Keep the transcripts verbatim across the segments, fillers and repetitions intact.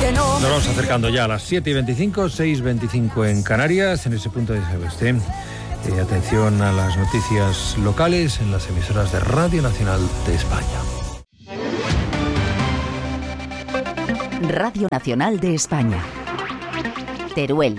que no. Nos vamos acercando ya a las siete y veinticinco, seis y veinticinco en Canarias, en ese punto de oeste. Eh, atención a las noticias locales en las emisoras de Radio Nacional de España. Radio Nacional de España. Teruel.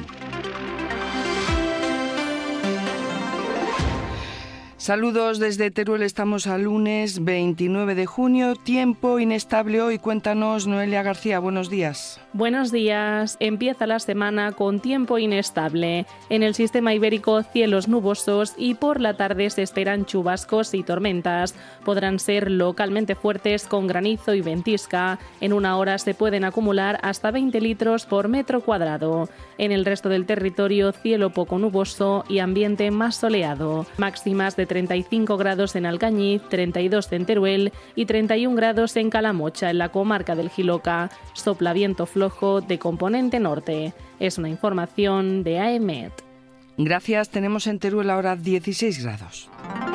Saludos desde Teruel, estamos a lunes veintinueve de junio, tiempo inestable hoy. Cuéntanos, Noelia García, buenos días. Buenos días. Empieza la semana con tiempo inestable. En el sistema ibérico, cielos nubosos y por la tarde se esperan chubascos y tormentas. Podrán ser localmente fuertes con granizo y ventisca. En una hora se pueden acumular hasta veinte litros por metro cuadrado. En el resto del territorio, cielo poco nuboso y ambiente más soleado. Máximas de treinta y cinco grados en Alcañiz, treinta y dos en Teruel y treinta y un grados en Calamocha, en la comarca del Jiloca. Sopla viento flojo de componente norte. Es una información de A E M E T. Gracias, tenemos en Teruel ahora dieciséis grados.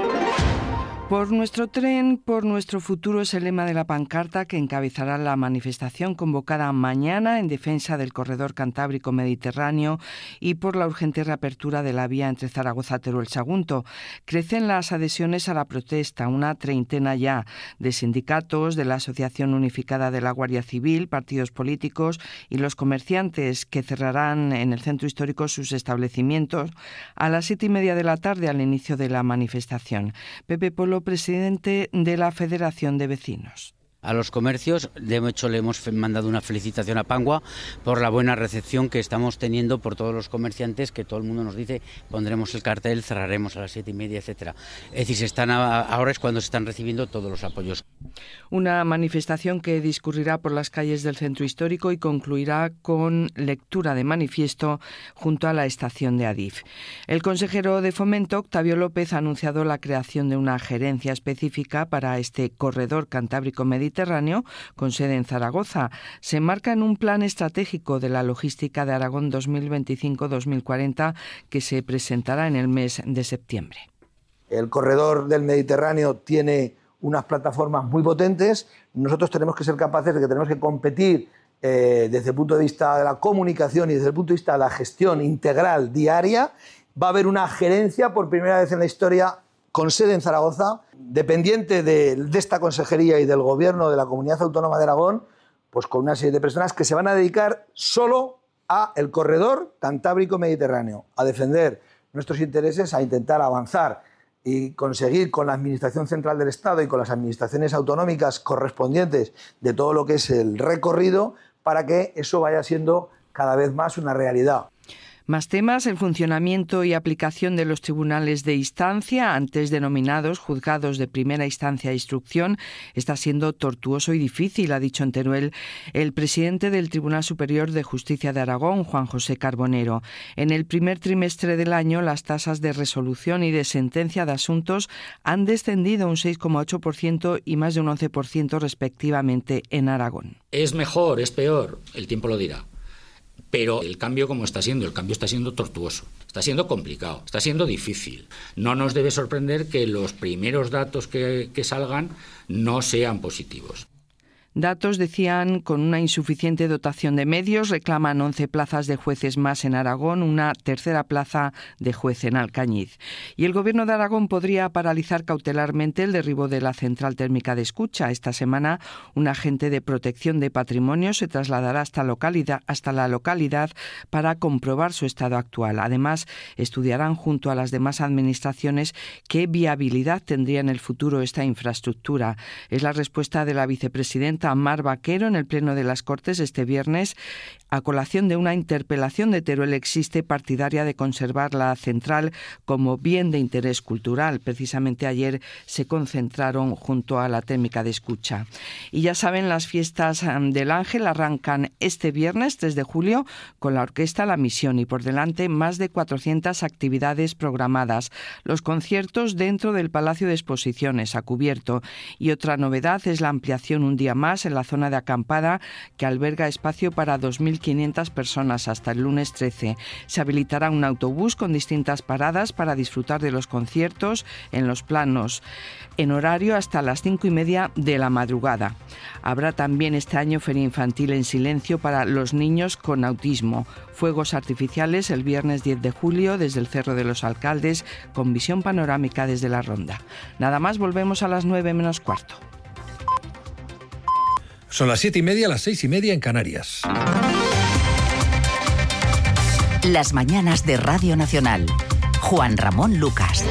Por nuestro tren, por nuestro futuro es el lema de la pancarta que encabezará la manifestación convocada mañana en defensa del corredor cantábrico mediterráneo y por la urgente reapertura de la vía entre Zaragoza, Teruel, Sagunto. Crecen las adhesiones a la protesta, una treintena ya, de sindicatos, de la Asociación Unificada de la Guardia Civil, partidos políticos y los comerciantes que cerrarán en el centro histórico sus establecimientos a las siete y media de la tarde al inicio de la manifestación. Pepe Polo, presidente de la Federación de Vecinos. A los comercios, de hecho, le hemos mandado una felicitación a Pangua por la buena recepción que estamos teniendo por todos los comerciantes, que todo el mundo nos dice, pondremos el cartel, cerraremos a las siete y media, etcétera. Es decir, se están a, ahora es cuando se están recibiendo todos los apoyos. Una manifestación que discurrirá por las calles del centro histórico y concluirá con lectura de manifiesto junto a la estación de Adif. El consejero de Fomento, Octavio López, ha anunciado la creación de una gerencia específica para este corredor cantábrico mediterráneo Mediterráneo, con sede en Zaragoza. Se enmarca en un plan estratégico de la logística de Aragón dos mil veinticinco a dos mil cuarenta que se presentará en el mes de septiembre. El corredor del Mediterráneo tiene unas plataformas muy potentes. Nosotros tenemos que ser capaces de que tenemos que competir eh, desde el punto de vista de la comunicación y desde el punto de vista de la gestión integral diaria. Va a haber una gerencia por primera vez en la historia con sede en Zaragoza, dependiente de, de esta consejería y del gobierno de la Comunidad Autónoma de Aragón, pues con una serie de personas que se van a dedicar solo a el corredor cantábrico mediterráneo, a defender nuestros intereses, a intentar avanzar y conseguir con la Administración Central del Estado y con las administraciones autonómicas correspondientes de todo lo que es el recorrido, para que eso vaya siendo cada vez más una realidad. Más temas, el funcionamiento y aplicación de los tribunales de instancia, antes denominados juzgados de primera instancia e instrucción, está siendo tortuoso y difícil, ha dicho en Teruel el presidente del Tribunal Superior de Justicia de Aragón, Juan José Carbonero. En el primer trimestre del año, las tasas de resolución y de sentencia de asuntos han descendido un seis coma ocho por ciento y más de un once por ciento respectivamente en Aragón. ¿Es mejor? ¿Es peor? El tiempo lo dirá. Pero el cambio, como está siendo, el cambio está siendo tortuoso, está siendo complicado, está siendo difícil. No nos debe sorprender que los primeros datos que, que salgan no sean positivos. Datos, decían, con una insuficiente dotación de medios, reclaman once plazas de jueces más en Aragón, una tercera plaza de juez en Alcañiz. Y el Gobierno de Aragón podría paralizar cautelarmente el derribo de la central térmica de Escucha. Esta semana, un agente de protección de patrimonio se trasladará hasta, localidad, hasta la localidad para comprobar su estado actual. Además, estudiarán junto a las demás administraciones qué viabilidad tendría en el futuro esta infraestructura. Es la respuesta de la vicepresidenta Mar Vaquero en el Pleno de las Cortes este viernes, a colación de una interpelación de Teruel Existe partidaria de conservar la central como bien de interés cultural. Precisamente ayer se concentraron junto a la térmica de Escucha. Y ya saben, las fiestas del Ángel arrancan este viernes tres de julio con la orquesta La Misión y por delante más de cuatrocientas actividades programadas. Los conciertos dentro del Palacio de Exposiciones a cubierto. Y otra novedad es la ampliación un día más más en la zona de acampada, que alberga espacio para dos mil quinientas personas hasta el lunes trece. Se habilitará un autobús con distintas paradas para disfrutar de los conciertos en los planos, en horario hasta las cinco y media de la madrugada. Habrá también este año feria infantil en silencio para los niños con autismo. Fuegos artificiales el viernes diez de julio desde el Cerro de los Alcaldes, con visión panorámica desde la Ronda. Nada más, volvemos a las nueve menos cuarto. Son las siete y media, las seis y media en Canarias. Las mañanas de Radio Nacional. Juan Ramón Lucas.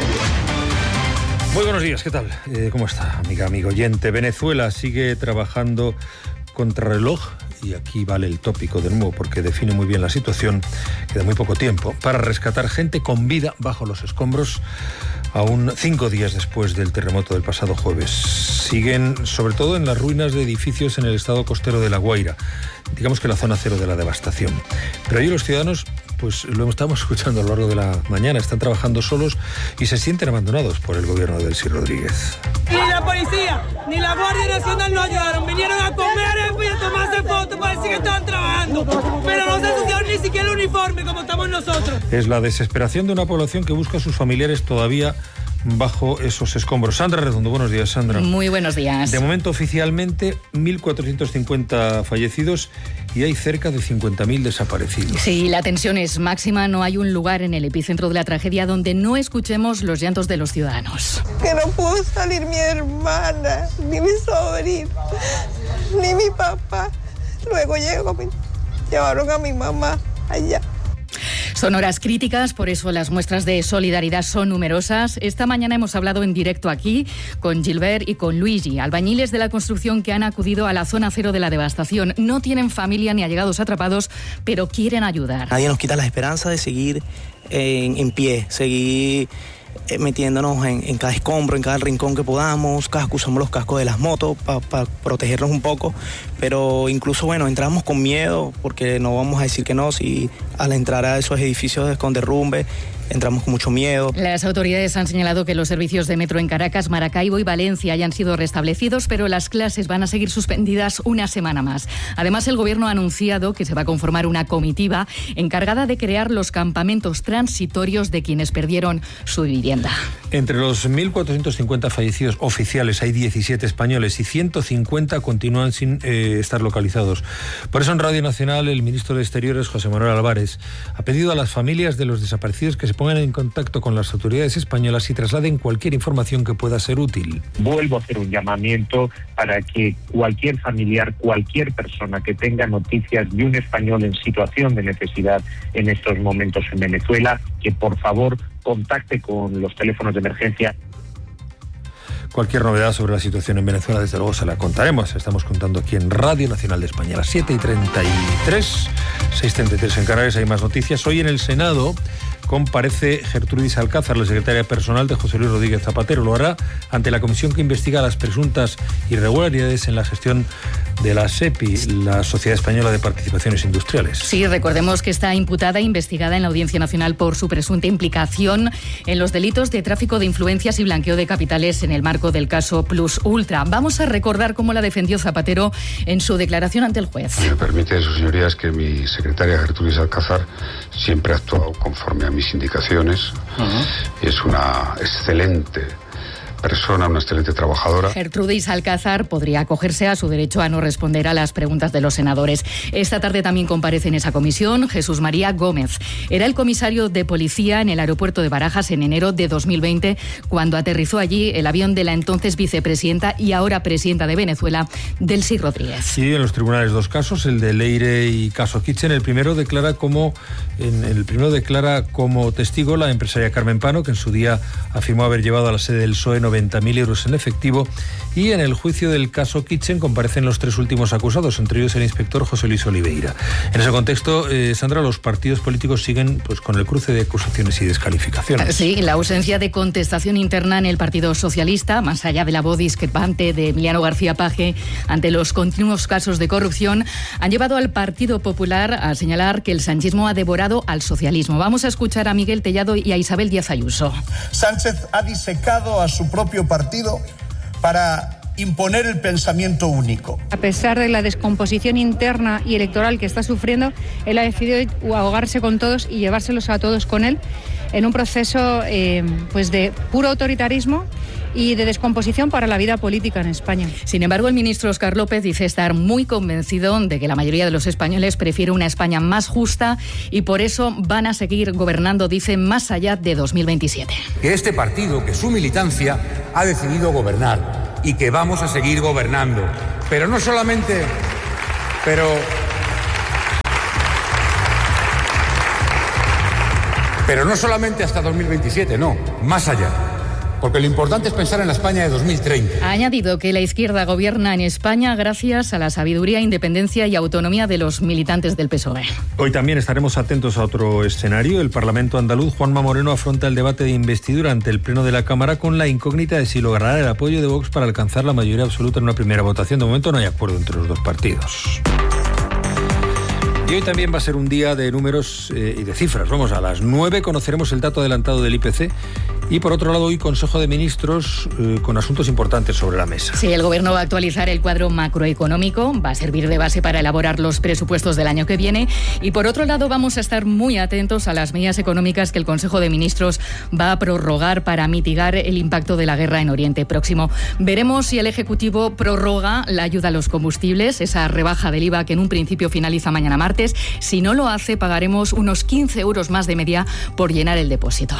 Muy buenos días, ¿qué tal? Eh, ¿Cómo está, amiga, amigo oyente? Venezuela sigue trabajando contrarreloj, y aquí vale el tópico de nuevo porque define muy bien la situación, queda muy poco tiempo, para rescatar gente con vida bajo los escombros, aún cinco días después del terremoto del pasado jueves. Siguen sobre todo en las ruinas de edificios en el estado costero de La Guaira, digamos que la zona cero de la devastación. Pero allí los ciudadanos, pues lo estamos escuchando a lo largo de la mañana, están trabajando solos y se sienten abandonados por el gobierno de Delcy Rodríguez. Ni la policía, ni la Guardia Nacional nos ayudaron, vinieron a comer y a tomarse fotos para decir que estaban trabajando, pero no se asociaron ni siquiera el uniforme como estamos nosotros. Es la desesperación de una población que busca a sus familiares todavía bajo esos escombros. Sandra Redondo, buenos días, Sandra. Muy buenos días. De momento, oficialmente, mil cuatrocientos cincuenta fallecidos y hay cerca de cincuenta mil desaparecidos. Sí, la tensión es máxima. No hay un lugar en el epicentro de la tragedia donde no escuchemos los llantos de los ciudadanos. Que no pudo salir mi hermana, ni mi sobrino, ni mi papá. Luego llegó, me llevaron a mi mamá allá. Son horas críticas, por eso las muestras de solidaridad son numerosas. Esta mañana hemos hablado en directo aquí con Gilbert y con Luigi, albañiles de la construcción que han acudido a la zona cero de la devastación. No tienen familia ni allegados atrapados, pero quieren ayudar. Nadie nos quita la esperanza de seguir en, en pie, seguir metiéndonos en, en cada escombro, en cada rincón que podamos. Casco, usamos los cascos de las motos para pa protegernos un poco, pero incluso, bueno, entramos con miedo porque no vamos a decir que no, si al entrar a esos edificios con derrumbe entramos con mucho miedo. Las autoridades han señalado que los servicios de metro en Caracas, Maracaibo y Valencia hayan sido restablecidos, pero las clases van a seguir suspendidas una semana más. Además, el Gobierno ha anunciado que se va a conformar una comitiva encargada de crear los campamentos transitorios de quienes perdieron su vivienda. Entre los mil cuatrocientos cincuenta fallecidos oficiales hay diecisiete españoles y ciento cincuenta continúan sin eh, estar localizados. Por eso en Radio Nacional el ministro de Exteriores, José Manuel Álvarez, ha pedido a las familias de los desaparecidos que se pongan en contacto con las autoridades españolas y trasladen cualquier información que pueda ser útil. Vuelvo a hacer un llamamiento para que cualquier familiar, cualquier persona que tenga noticias de un español en situación de necesidad en estos momentos en Venezuela, que por favor contacte con los teléfonos de emergencia. Cualquier novedad sobre la situación en Venezuela, desde luego, se la contaremos. Estamos contando aquí en Radio Nacional de España, a las siete y treinta y tres, seis y treinta y tres en Canarias. Hay más noticias. Hoy en el Senado comparece Gertrudis Alcázar, la secretaria personal de José Luis Rodríguez Zapatero. Lo hará ante la comisión que investiga las presuntas irregularidades en la gestión de la SEPI, la Sociedad Española de Participaciones Industriales. Sí, recordemos que está imputada e investigada en la Audiencia Nacional por su presunta implicación en los delitos de tráfico de influencias y blanqueo de capitales en el marco del caso Plus Ultra. Vamos a recordar cómo la defendió Zapatero en su declaración ante el juez. Me permite, sus señorías, que mi secretaria Gertrudis Alcázar siempre ha actuado conforme a mis indicaciones. Uh-huh. Es una excelente persona, una excelente trabajadora. Gertrudis Alcázar podría acogerse a su derecho a no responder a las preguntas de los senadores. Esta tarde también comparece en esa comisión Jesús María Gómez. Era el comisario de policía en el aeropuerto de Barajas en enero de dos mil veinte, cuando aterrizó allí el avión de la entonces vicepresidenta y ahora presidenta de Venezuela, Delcy Rodríguez. Sí, en los tribunales dos casos, el de Leire y caso Kitchen. El primero declara como en el primero declara como testigo la empresaria Carmen Pano, que en su día afirmó haber llevado a la sede del P S O E noventa mil euros en efectivo, y en el juicio del caso Kitchen comparecen los tres últimos acusados, entre ellos el inspector José Luis Oliveira. En ese contexto, eh, Sandra, los partidos políticos siguen pues con el cruce de acusaciones y descalificaciones. Sí, la ausencia de contestación interna en el Partido Socialista, más allá de la voz discrepante de Emiliano García Paje ante los continuos casos de corrupción, han llevado al Partido Popular a señalar que el sanchismo ha devorado al socialismo. Vamos a escuchar a Miguel Tellado y a Isabel Díaz Ayuso. Sánchez ha disecado a su propio partido para imponer el pensamiento único. A pesar de la descomposición interna y electoral que está sufriendo, él ha decidido ahogarse con todos y llevárselos a todos con él en un proceso eh, pues de puro autoritarismo y de descomposición para la vida política en España. Sin embargo, el ministro Óscar López dice estar muy convencido de que la mayoría de los españoles prefiere una España más justa y por eso van a seguir gobernando, dice, más allá de dos mil veintisiete. Que este partido, que su militancia ha decidido gobernar y que vamos a seguir gobernando. Pero no solamente... Pero... Pero no solamente hasta dos mil veintisiete, no, más allá. Porque lo importante es pensar en la España de dos mil treinta. Ha añadido que la izquierda gobierna en España gracias a la sabiduría, independencia y autonomía de los militantes del P S O E. Hoy también estaremos atentos a otro escenario. El Parlamento andaluz, Juanma Moreno, afronta el debate de investidura ante el Pleno de la Cámara con la incógnita de si logrará el apoyo de Vox para alcanzar la mayoría absoluta en una primera votación. De momento no hay acuerdo entre los dos partidos. Y hoy también va a ser un día de números eh, y de cifras. Vamos, a las nueve conoceremos el dato adelantado del I P C y por otro lado hoy Consejo de Ministros eh, con asuntos importantes sobre la mesa. Sí, el Gobierno va a actualizar el cuadro macroeconómico, va a servir de base para elaborar los presupuestos del año que viene y por otro lado vamos a estar muy atentos a las medidas económicas que el Consejo de Ministros va a prorrogar para mitigar el impacto de la guerra en Oriente Próximo. Veremos si el Ejecutivo prorroga la ayuda a los combustibles, esa rebaja del I V A que en un principio finaliza mañana martes. Si no lo hace, pagaremos unos quince euros más de media por llenar el depósito.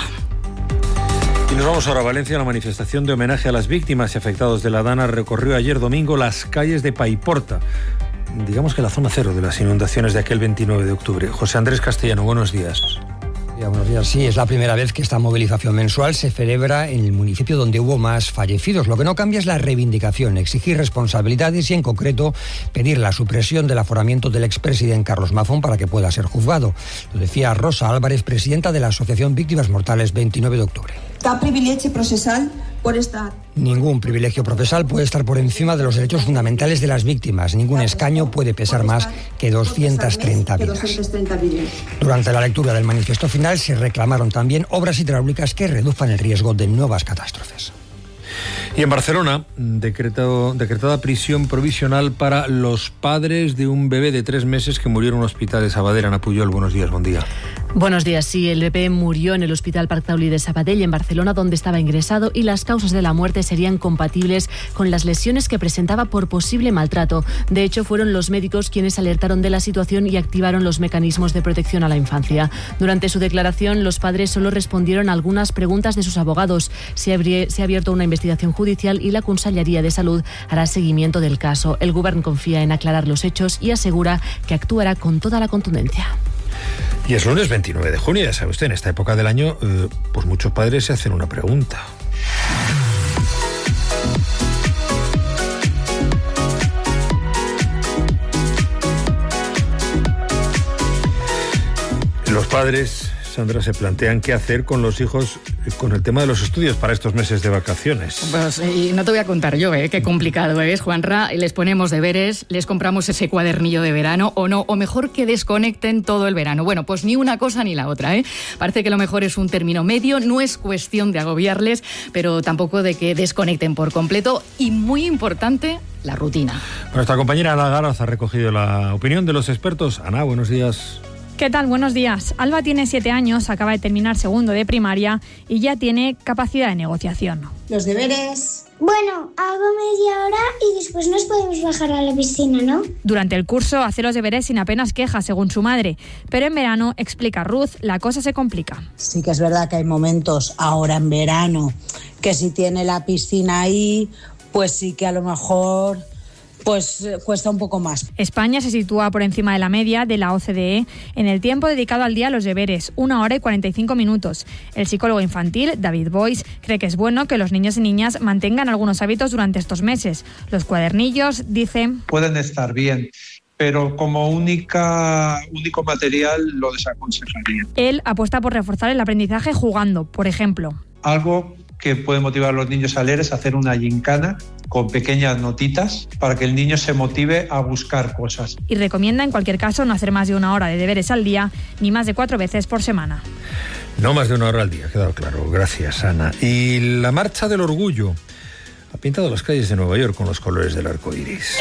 Y nos vamos ahora a Valencia. La manifestación de homenaje a las víctimas y afectados de la Dana recorrió ayer domingo las calles de Paiporta, digamos que la zona cero de las inundaciones de aquel veintinueve de octubre. José Andrés Castellano, buenos días. Buenos días. Sí, es la primera vez que esta movilización mensual se celebra en el municipio donde hubo más fallecidos. Lo que no cambia es la reivindicación, exigir responsabilidades y, en concreto, pedir la supresión del aforamiento del expresidente Carlos Mazón para que pueda ser juzgado. Lo decía Rosa Álvarez, presidenta de la Asociación Víctimas Mortales veintinueve de octubre. Cap privilegi processal por estar. Ningún privilegio procesal puede estar por encima de los derechos fundamentales de las víctimas. Ningún escaño puede pesar más que doscientas treinta vidas. Durante la lectura del manifiesto final se reclamaron también obras hidráulicas que reduzcan el riesgo de nuevas catástrofes. Y en Barcelona, decretado, decretada prisión provisional para los padres de un bebé de tres meses que murió en un hospital de Sabadell. Ana Puyol, buenos días, buen día. Buenos días, sí, el bebé murió en el Hospital Parc Taulí de Sabadell, en Barcelona, donde estaba ingresado, y las causas de la muerte serían compatibles con las lesiones que presentaba por posible maltrato. De hecho, fueron los médicos quienes alertaron de la situación y activaron los mecanismos de protección a la infancia. Durante su declaración, los padres solo respondieron a algunas preguntas de sus abogados. Se, abri- se ha abierto una investigación judicial y la Conselleria de Salud hará seguimiento del caso. El Govern confía en aclarar los hechos y asegura que actuará con toda la contundencia. Y es lunes veintinueve de junio, ya sabe usted, en esta época del año, eh, pues muchos padres se hacen una pregunta. Los padres, Sandra, se plantean qué hacer con los hijos con el tema de los estudios para estos meses de vacaciones. Pues, y no te voy a contar yo, ¿eh? Qué complicado es, Juanra. Les ponemos deberes, les compramos ese cuadernillo de verano o no, o mejor que desconecten todo el verano. Bueno, pues ni una cosa ni la otra, ¿eh? Parece que lo mejor es un término medio, no es cuestión de agobiarles, pero tampoco de que desconecten por completo. Y muy importante, la rutina. Nuestra compañera Ana Garaz ha recogido la opinión de los expertos. Ana, buenos días. ¿Qué tal? Buenos días. Alba tiene siete años, acaba de terminar segundo de primaria y ya tiene capacidad de negociación. Los deberes. Bueno, hago media hora y después nos podemos bajar a la piscina, ¿no? Durante el curso hace los deberes sin apenas quejas, según su madre. Pero en verano, explica Ruth, la cosa se complica. Sí que es verdad que hay momentos ahora en verano que si tiene la piscina ahí, pues sí que a lo mejor pues cuesta un poco más. España se sitúa por encima de la media de la O C D E en el tiempo dedicado al día a los deberes, una hora y cuarenta y cinco minutos. El psicólogo infantil, David Boyce, cree que es bueno que los niños y niñas mantengan algunos hábitos durante estos meses. Los cuadernillos, dice, pueden estar bien, pero como única, único material lo desaconsejaría. Él apuesta por reforzar el aprendizaje jugando, por ejemplo. Algo que puede motivar a los niños a leer es hacer una gincana con pequeñas notitas para que el niño se motive a buscar cosas. Y recomienda en cualquier caso no hacer más de una hora de deberes al día ni más de cuatro veces por semana. No más de una hora al día, ha quedado claro. Gracias, Ana. Y la marcha del orgullo ha pintado las calles de Nueva York con los colores del arco iris.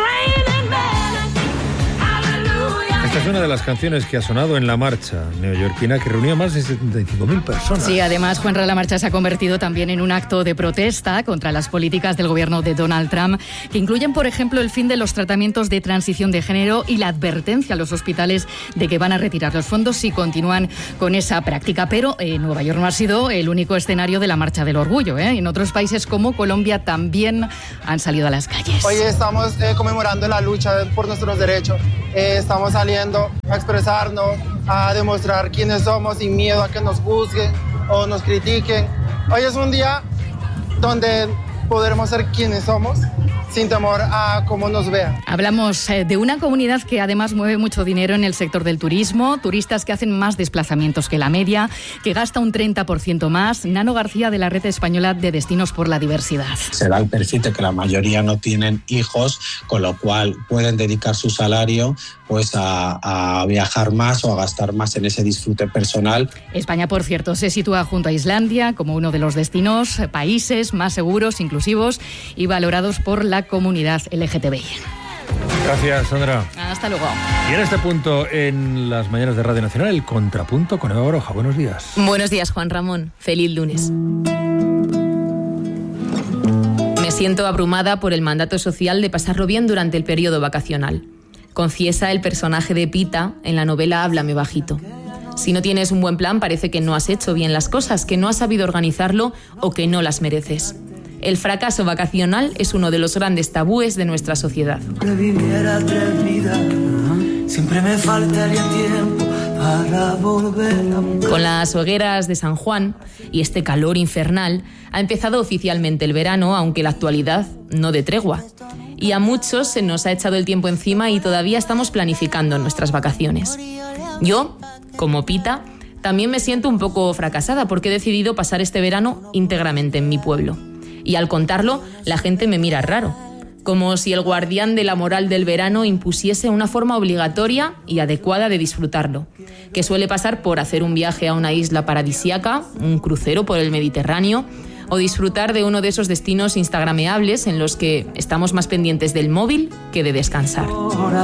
Esta es una de las canciones que ha sonado en la marcha neoyorquina, que reunió a más de setenta y cinco mil personas. Sí, además, Juanra, la marcha se ha convertido también en un acto de protesta contra las políticas del gobierno de Donald Trump, que incluyen, por ejemplo, el fin de los tratamientos de transición de género y la advertencia a los hospitales de que van a retirar los fondos si continúan con esa práctica. Pero eh, Nueva York no ha sido el único escenario de la marcha del orgullo, ¿eh? En otros países como Colombia también han salido a las calles. Hoy estamos eh, conmemorando la lucha por nuestros derechos. Eh, estamos saliendo a expresarnos, a demostrar quiénes somos sin miedo a que nos juzguen o nos critiquen. Hoy es un día donde podremos ser quienes somos sin temor a cómo nos vean. Hablamos eh, de una comunidad que además mueve mucho dinero en el sector del turismo, turistas que hacen más desplazamientos que la media, que gasta un treinta por ciento más. Nano García, de la Red Española de Destinos por la Diversidad. Se da el perfil de que la mayoría no tienen hijos, con lo cual pueden dedicar su salario pues a, a viajar más o a gastar más en ese disfrute personal. España, por cierto, se sitúa junto a Islandia como uno de los destinos, países más seguros, inclusivos y valorados por la comunidad L G T B I. Gracias, Sandra. Hasta luego. Y en este punto, en las mañanas de Radio Nacional, el contrapunto con Eva Baroja. Buenos días. Buenos días, Juan Ramón. Feliz lunes. Me siento abrumada por el mandato social de pasarlo bien durante el periodo vacacional. Confiesa el personaje de Pita en la novela Háblame bajito. Si no tienes un buen plan, parece que no has hecho bien las cosas, que no has sabido organizarlo o que no las mereces. El fracaso vacacional es uno de los grandes tabúes de nuestra sociedad. Siempre me faltaría tiempo para volver a... Con las hogueras de San Juan y este calor infernal, ha empezado oficialmente el verano, aunque la actualidad no de tregua. Y a muchos se nos ha echado el tiempo encima y todavía estamos planificando nuestras vacaciones. Yo, como Pita, también me siento un poco fracasada porque he decidido pasar este verano íntegramente en mi pueblo. Y al contarlo, la gente me mira raro, como si el guardián de la moral del verano impusiese una forma obligatoria y adecuada de disfrutarlo, que suele pasar por hacer un viaje a una isla paradisíaca, un crucero por el Mediterráneo, o disfrutar de uno de esos destinos instagrameables en los que estamos más pendientes del móvil que de descansar.